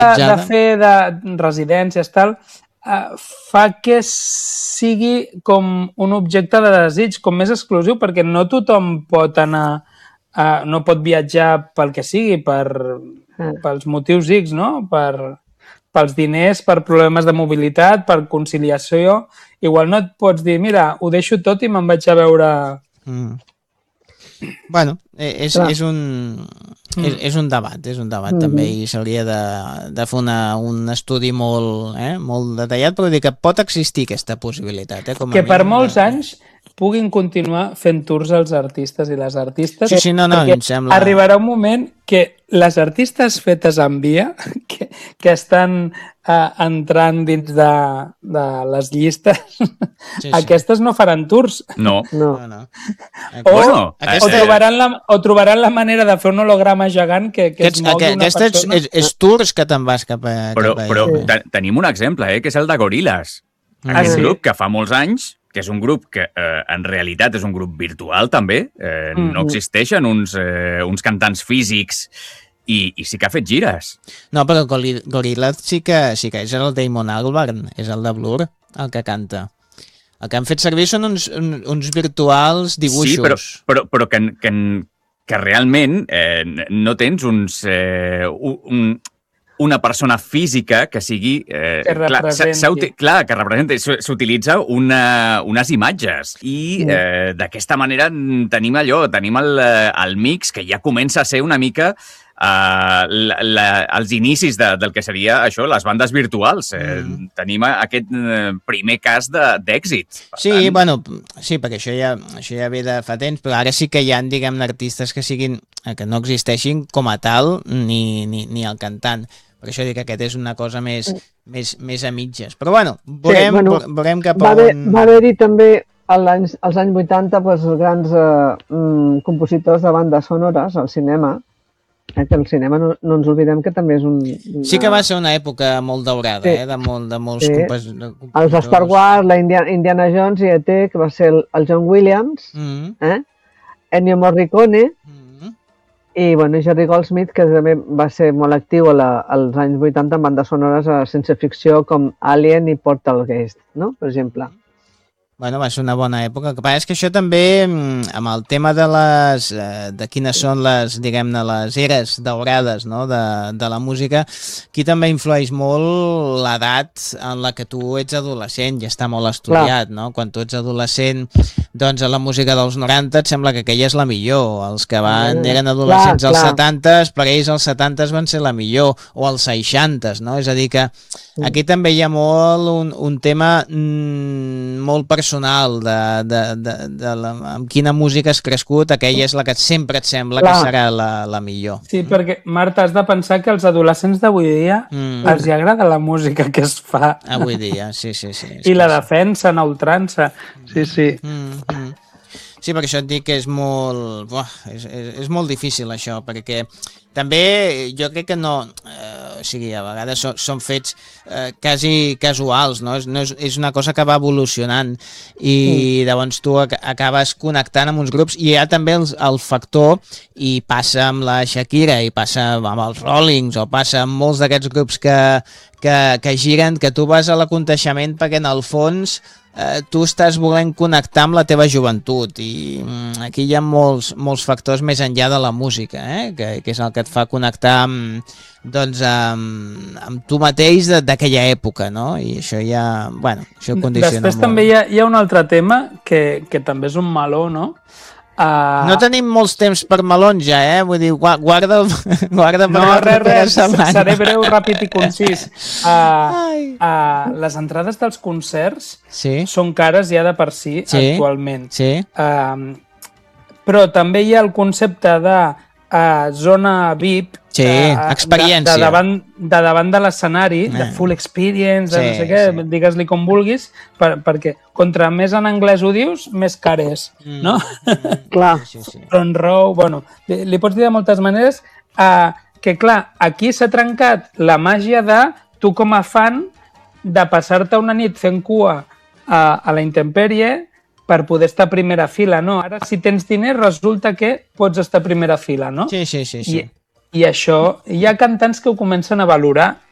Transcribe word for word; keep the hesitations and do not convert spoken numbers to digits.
de fer de residències, tal, Uh, fa que sigui com un objecte de desig, com més exclusiu, perquè no tothom pot anar, uh, no pot viatjar pel que sigui, per, mm. pels motius X, no? Per, pels diners, per problemes de mobilitat, per conciliació. Igual no et pots dir, mira, ho deixo tot i me'n vaig a veure... Mm. Bueno, és, és, un, és, és un debat, és un debat mm-hmm. també, i s'hauria de, de fer una, un estudi molt, eh, molt detallat, però dir que pot existir aquesta possibilitat. Eh, com a que per mínim, molts de... anys puguin continuar fent tours als artistes i les artistes. Sí, sí, no, no, em sembla... Arribarà un moment que les artistes fetes en via, que, que estan uh, entrant dins de, de les llistes, sí, sí. aquestes no faran tours. No. no. no, no. O, bueno, o, trobaran la, o trobaran la manera de fer un holograma gegant que, que Aquests, es mogui una persona. persona. És, és tours que te'n vas cap a... Però, cap a però sí. te, tenim un exemple, eh, que és el de Gorillaz. Ah, Aquest sí? grup que fa molts anys, que és un grup que eh, en realitat és un grup virtual també, eh, mm-hmm. no existeixen uns, eh, uns cantants físics i, i sí que ha fet gires. No, però Gorillaz sí que, sí que és el Damon Albarn, és el de Blur, el que canta. El que han fet servir són uns, uns virtuals dibuixos. Sí, però, però, però que, que, que realment eh, no tens uns... Eh, un, una persona física que sigui... Eh, que representi. Clar, s clar, que representi. S'utilitza una, unes imatges. I eh, d'aquesta manera tenim allò, tenim el, el mix que ja comença a ser una mica eh, la, la, els inicis de, del que seria això, les bandes virtuals. Eh, mm. Tenim aquest eh, primer cas d'èxit. Sí, tant... bueno, sí, perquè això ja, això ja ve de fa temps, però ara sí que hi ha, diguem-ne, artistes que siguin, que no existeixin com a tal, ni, ni, ni el cantant. Per això dic que aquest és una cosa més, més, més a mitges. Però bueno, veurem, sí, bueno, veurem cap a on... Va haver-hi també als anys, als anys vuitanta pues, grans eh, compositors de bandes sonores al cinema, eh, que el cinema no, no ens oblidem que també és un... Una... Sí que va ser una època molt daurada, sí. eh, de, molt, de molts sí. compos... compositors. Els Star Wars, la Indiana, Indiana Jones i E T, que va ser el, el John Williams, mm-hmm. eh? Ennio Morricone, mm-hmm. i bueno, Jerry Goldsmith, que també va ser molt actiu a la, als anys vuitanta en bandes sonores a ciència ficció com Alien i Poltergeist, no? Per exemple. Bueno, va ser una bona època. El que passa és que això també, amb el tema de les, de quines són les, diguem-ne, les eres daurades, no? de, de la música, aquí també influeix molt l'edat en la que tu ets adolescent, ja està molt estudiat, clar. No? Quan tu ets adolescent, doncs a la música dels noranta et sembla que aquella és la millor. Els que van, eren adolescents clar, als clar. setanta, per ells els setanta van ser la millor, o els seixanta, no? És a dir que aquí també hi ha molt un, un tema mmm, molt personal de, de, de, de la, amb quina música has crescut, aquella és la que sempre et sembla clar. Que serà la, la millor. Sí, perquè, Marta, has de pensar que als adolescents d'avui dia mm. els hi agrada la música que es fa. Avui dia, sí, sí, sí. I la defensen a ultrança. Sí, sí. Mm, mm. Sí, perquè això et dic que és molt... Buah, és, és, és molt difícil això, perquè també jo crec que no... Eh, o sigui, a vegades són, són fets eh, quasi casuals, no? És, no és, és una cosa que va evolucionant i mm. llavors tu ac acabes connectant amb uns grups i hi ha també el, el factor, i passa amb la Shakira i passa amb els Rollings o passa amb molts d'aquests grups que, que, que giren, que tu vas a l'aconteixement perquè en el fons eh, tu estàs volent connectar amb la teva joventut i mm, aquí hi ha molts, molts factors més enllà de la música, eh? que, que és el que et fa connectar amb, doncs, amb, amb tu mateix d'aquella època, no? I això ja, bueno, això condiciona Després molt. també hi ha, hi ha un altre tema que, que també és un meló, no? Uh... No tenim molts temps per melons ja, eh? Vull dir, guarda, guarda per no, la res, res, setmana. Seré breu, ràpid i concís. Uh, uh, les entrades dels concerts sí. són cares ja de per si, sí. actualment. Sí. Uh, però també hi ha el concepte de uh, zona V I P, sí, uh, experiència. De, de, davant, de davant de l'escenari, eh. de full experience, de sí, no sé què, sí. digues-li com vulguis, per, perquè contra més en anglès ho dius, més car és, mm. no? Mm. Clar. Sí, sí. Front row, bueno, li, li pots dir de moltes maneres, uh, que clar, aquí s'ha trencat la màgia de tu com a fan de passar-te una nit fent cua a, a la intempèrie per poder estar a primera fila, no? Ara, si tens diners, resulta que pots estar a primera fila, no? Sí, sí, sí. sí. I, I això, hi ha cantants que ho comencen a valorar